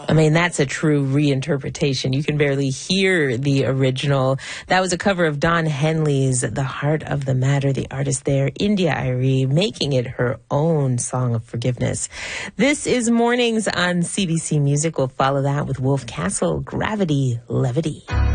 I mean, that's a true reinterpretation. You can barely hear the original. That was a cover of Don Henley's The Heart of the Matter. The artist there, India.Arie, making it her own song of forgiveness. This is Mornings on CBC Music. We'll follow that with Wolf Castle, Gravity, Levity.